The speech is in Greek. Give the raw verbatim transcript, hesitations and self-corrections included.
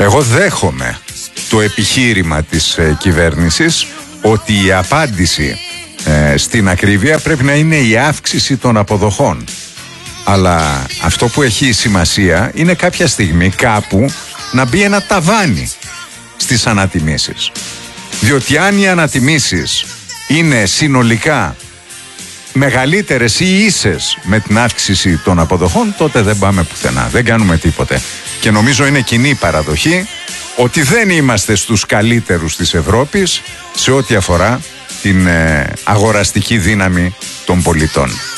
Εγώ δέχομαι το επιχείρημα της ε, κυβέρνησης ότι η απάντηση ε, στην ακρίβεια πρέπει να είναι η αύξηση των αποδοχών. Αλλά αυτό που έχει σημασία είναι κάποια στιγμή κάπου να μπει ένα ταβάνι στις ανατιμήσεις. Διότι αν οι ανατιμήσεις είναι συνολικά μεγαλύτερες ή ίσες με την αύξηση των αποδοχών, τότε δεν πάμε πουθενά, δεν κάνουμε τίποτε. Και νομίζω είναι κοινή παραδοχή ότι δεν είμαστε στους καλύτερους της Ευρώπης σε ό,τι αφορά την ε, αγοραστική δύναμη των πολιτών.